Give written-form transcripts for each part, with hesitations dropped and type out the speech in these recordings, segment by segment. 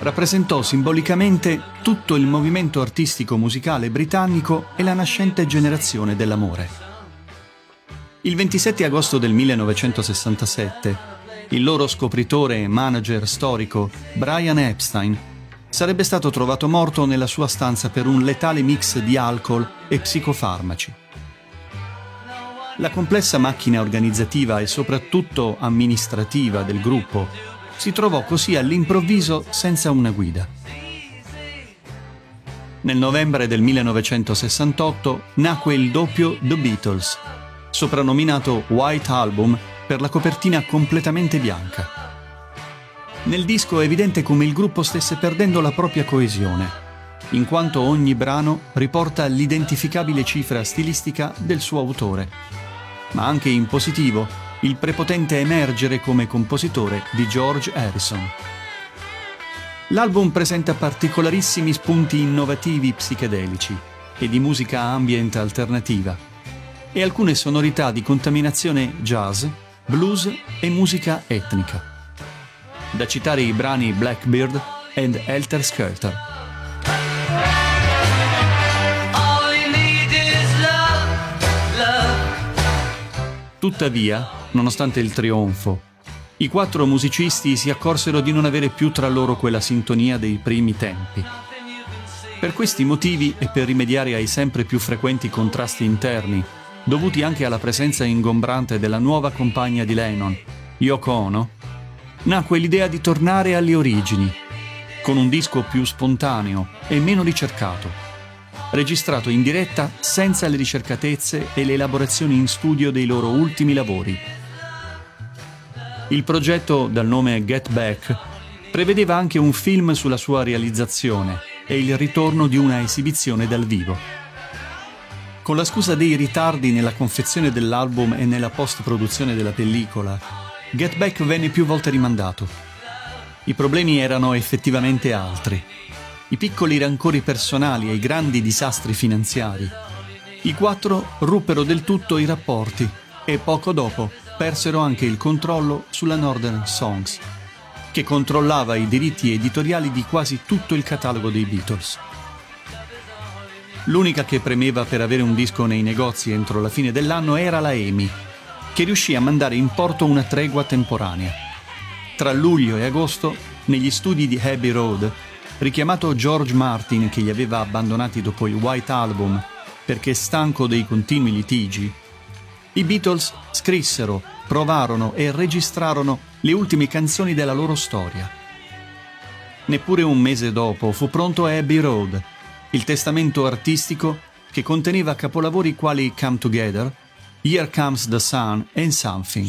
rappresentò simbolicamente tutto il movimento artistico musicale britannico e la nascente generazione dell'amore. Il 27 agosto del 1967, il loro scopritore e manager storico, Brian Epstein, sarebbe stato trovato morto nella sua stanza per un letale mix di alcol e psicofarmaci. La complessa macchina organizzativa e soprattutto amministrativa del gruppo si trovò così all'improvviso senza una guida. Nel novembre del 1968 nacque il doppio The Beatles, soprannominato White Album per la copertina completamente bianca. Nel disco è evidente come il gruppo stesse perdendo la propria coesione, in quanto ogni brano riporta l'identificabile cifra stilistica del suo autore, ma anche in positivo il prepotente emergere come compositore di George Harrison. L'album presenta particolarissimi spunti innovativi psichedelici e di musica ambient alternativa e alcune sonorità di contaminazione jazz, blues e musica etnica. Da citare i brani Blackbird ed Helter Skelter. Tuttavia, nonostante il trionfo, i quattro musicisti si accorsero di non avere più tra loro quella sintonia dei primi tempi. Per questi motivi e per rimediare ai sempre più frequenti contrasti interni, dovuti anche alla presenza ingombrante della nuova compagna di Lennon, Yoko Ono, nacque l'idea di tornare alle origini, con un disco più spontaneo e meno ricercato, registrato in diretta senza le ricercatezze e le elaborazioni in studio dei loro ultimi lavori. Il progetto, dal nome Get Back, prevedeva anche un film sulla sua realizzazione e il ritorno di una esibizione dal vivo. Con la scusa dei ritardi nella confezione dell'album e nella post-produzione della pellicola, Get Back venne più volte rimandato. I problemi erano effettivamente altri. I piccoli rancori personali e i grandi disastri finanziari. I quattro ruppero del tutto i rapporti e poco dopo persero anche il controllo sulla Northern Songs, che controllava i diritti editoriali di quasi tutto il catalogo dei Beatles. L'unica che premeva per avere un disco nei negozi entro la fine dell'anno era la EMI, che riuscì a mandare in porto una tregua temporanea. Tra luglio e agosto, negli studi di Abbey Road, richiamato George Martin che li aveva abbandonati dopo il White Album perché stanco dei continui litigi, i Beatles scrissero, provarono e registrarono le ultime canzoni della loro storia. Neppure un mese dopo fu pronto Abbey Road, il testamento artistico che conteneva capolavori quali Come Together, Here Comes the Sun and Something.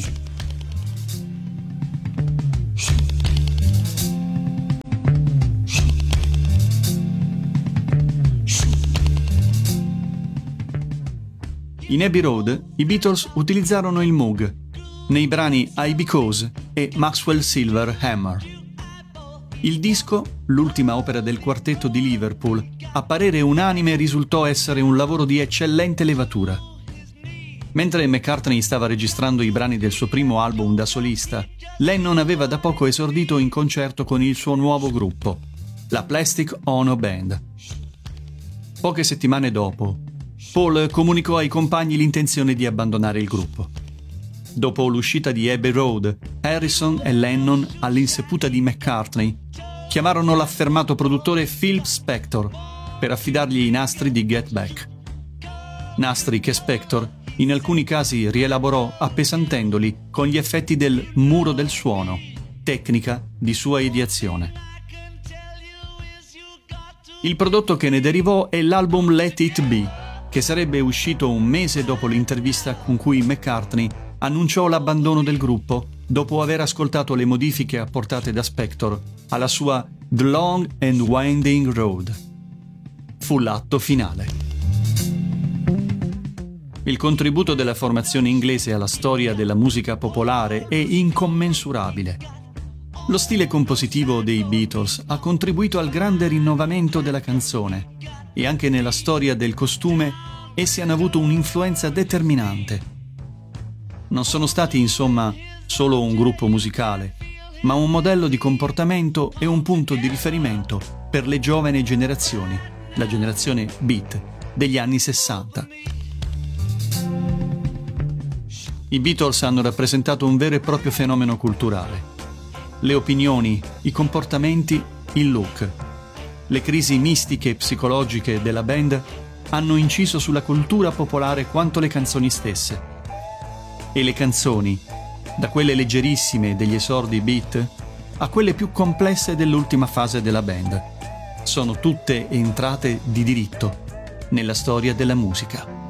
In Abbey Road i Beatles utilizzarono il Moog nei brani I Because e Maxwell Silver Hammer. Il disco, l'ultima opera del quartetto di Liverpool, a parere unanime risultò essere un lavoro di eccellente levatura. Mentre McCartney stava registrando i brani del suo primo album da solista, Lennon aveva da poco esordito in concerto con il suo nuovo gruppo, la Plastic Ono Band. Poche settimane dopo, Paul comunicò ai compagni l'intenzione di abbandonare il gruppo. Dopo l'uscita di Abbey Road, Harrison e Lennon, all'insaputa di McCartney, chiamarono l'affermato produttore Phil Spector per affidargli i nastri di Get Back. Nastri che Spector in alcuni casi rielaborò appesantendoli con gli effetti del muro del suono, tecnica di sua ideazione. Il prodotto che ne derivò è l'album Let It Be, che sarebbe uscito un mese dopo l'intervista con cui McCartney annunciò l'abbandono del gruppo dopo aver ascoltato le modifiche apportate da Spector alla sua The Long and Winding Road. Fu l'atto finale. Il contributo della formazione inglese alla storia della musica popolare è incommensurabile. Lo stile compositivo dei Beatles ha contribuito al grande rinnovamento della canzone e anche nella storia del costume essi hanno avuto un'influenza determinante. Non sono stati, insomma, solo un gruppo musicale, ma un modello di comportamento e un punto di riferimento per le giovani generazioni, la generazione Beat degli anni 60. I Beatles hanno rappresentato un vero e proprio fenomeno culturale. Le opinioni, i comportamenti, il look, le crisi mistiche e psicologiche della band hanno inciso sulla cultura popolare quanto le canzoni stesse. E le canzoni, da quelle leggerissime degli esordi Beat a quelle più complesse dell'ultima fase della band, sono tutte entrate di diritto nella storia della musica.